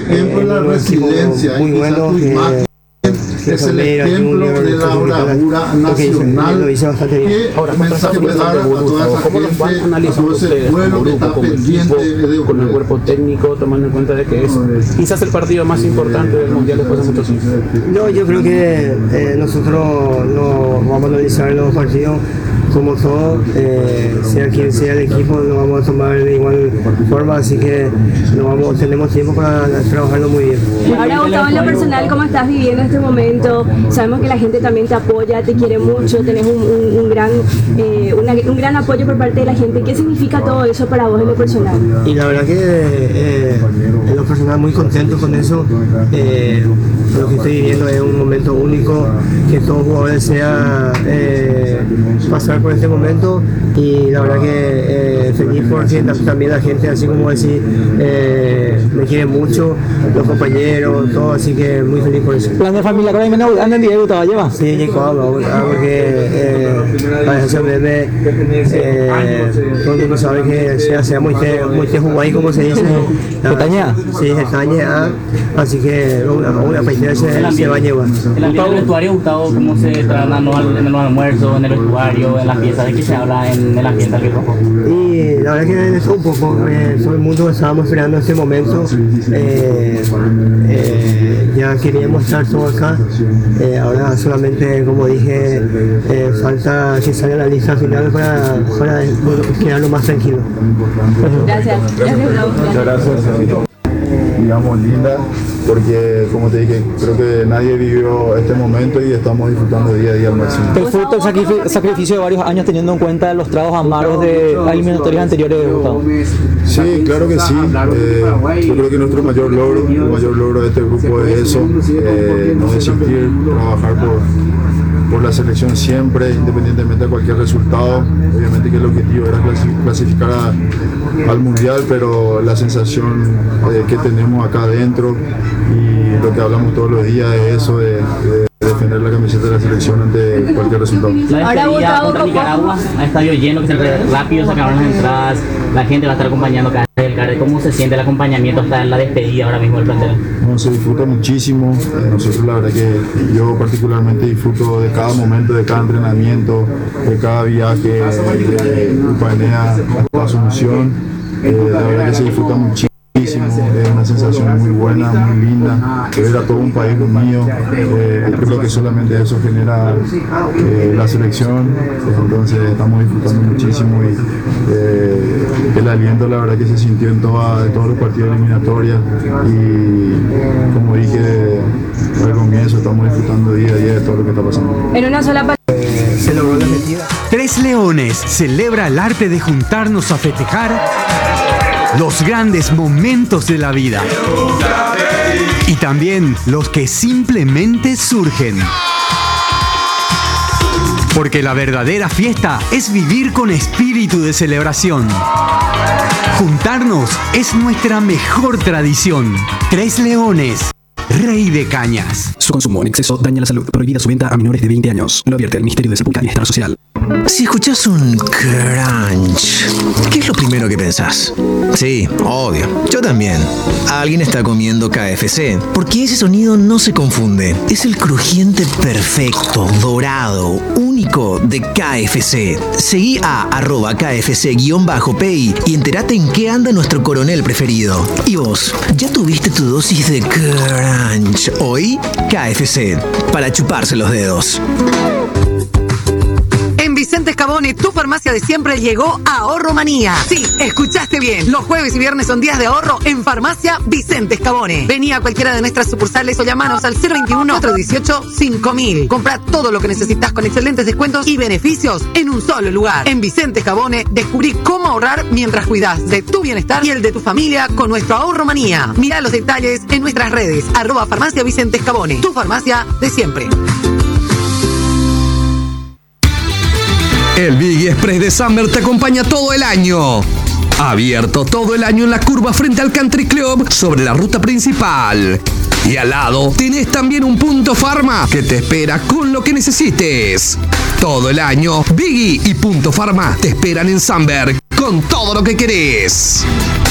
ejemplo de la resiliencia, muy bueno, es el ejemplo de la bravura nacional lo hice bastante bien. Que mensaje puede dar a toda esa ¿Cómo los van gente, a analizando todo ese ustedes pueblo como que grupo, está como pendiente equipo, de con el cuerpo técnico, tomando en cuenta de que es quizás el partido más importante del Mundial después de muchos años? No, yo creo que nosotros no vamos a analizar los partidos como todo, sea quien sea el equipo, lo vamos a tomar de igual forma, así que tenemos tiempo para trabajarlo muy bien. Ahora, Gustavo, en lo personal, ¿cómo estás viviendo este momento? Sabemos que la gente también te apoya, te quiere mucho, tenés un gran apoyo por parte de la gente. ¿Qué significa todo eso para vos en lo personal? Y la verdad que en lo personal muy contento con eso. Lo que estoy viviendo es un momento único, que todo jugador desea pasar por este momento, y la verdad que feliz porque también la gente, así como decir, me quiere mucho, los compañeros, todo, así que muy feliz por eso. ¿Plan de familia con el menú? ¿Andan Diego todavía lleva? Sí, Jacob, porque para eso bebé, todo el mundo sabe que sea muy juguay, como se dice. ¿Pestaña? Sí, pestaña, así que una paisera se va a llevar. El ambiente del vestuario, Gustavo, ¿cómo se trata en los almuerzos, en el vestuario, en las fiestas? ¿De qué se habla en el ambiente del rojo? Y la verdad que eso un poco, todo el mundo estábamos esperando este momento, ya queríamos estar todo acá, ahora solamente, como dije, falta que salga la lista final para quedarlo más tranquilo. Gracias. Muchas gracias. Digamos, linda, porque como te dije, creo que nadie vivió este momento y estamos disfrutando día a día al máximo. El fruto del sacrificio de varios años, teniendo en cuenta los tragos amargos de eliminatorias anteriores, Gustavo. Sí, claro que sí. Yo creo que nuestro mayor logro de este grupo es eso, no desistir, trabajar por la selección siempre, independientemente de cualquier resultado. Obviamente que el objetivo era clasificar al Mundial, pero la sensación que tenemos acá adentro y lo que hablamos todos los días es eso de defender la camiseta de la selección ante cualquier resultado. La despedida contra Nicaragua, a estadio lleno, que siempre rápido sacaron las entradas, la gente va a estar acompañando cada vez. ¿Cómo se siente el acompañamiento hasta en la despedida ahora mismo del plantel? No, se disfruta muchísimo. Nosotros la verdad que yo particularmente disfruto de cada momento, de cada entrenamiento, de cada viaje de Upaenea hasta Asunción. La verdad que se disfruta muchísimo. Es una sensación muy buena, muy linda, ver a todo un país unido. Creo que solamente eso genera la selección, entonces estamos disfrutando muchísimo y el aliento la verdad que se sintió en todos los partidos eliminatorios, y como dije al comienzo, estamos disfrutando día a día de todo lo que está pasando. En una sola Se logró la metida. Tres Leones celebra el arte de juntarnos a festejar los grandes momentos de la vida y también los que simplemente surgen. Porque la verdadera fiesta es vivir con espíritu de celebración. Juntarnos es nuestra mejor tradición. Tres Leones, Rey de Cañas. Su consumo en exceso daña la salud. Prohibida su venta a menores de 20 años. Lo advierte el Ministerio de Salud y Bienestar Social. Si escuchás un crunch, ¿qué es lo primero que pensás? Sí, obvio. Yo también. Alguien está comiendo KFC, porque ese sonido no se confunde. Es el crujiente perfecto, dorado, único de KFC. Seguí a @KFC_PI y entérate en qué anda nuestro coronel preferido. ¿Y vos? ¿Ya tuviste tu dosis de crunch hoy? KFC, para chuparse los dedos. En Vicente Scabone, tu farmacia de siempre llegó a Ahorro Manía. Sí, escuchaste bien. Los jueves y viernes son días de ahorro en Farmacia Vicente Scabone. Vení a cualquiera de nuestras sucursales o llamanos al 021-418-5000. Compra todo lo que necesitas con excelentes descuentos y beneficios en un solo lugar. En Vicente Scabone, descubrí cómo ahorrar mientras cuidas de tu bienestar y el de tu familia con nuestro Ahorro Manía. Mira los detalles en nuestras redes, @Farmacia Vicente Scabone, tu farmacia de siempre. El Big Express de Summer te acompaña todo el año. Abierto todo el año en la curva frente al Country Club sobre la ruta principal. Y al lado tenés también un punto Farma que te espera con lo que necesites. Todo el año, Biggie y Punto Farma te esperan en Summer con todo lo que querés.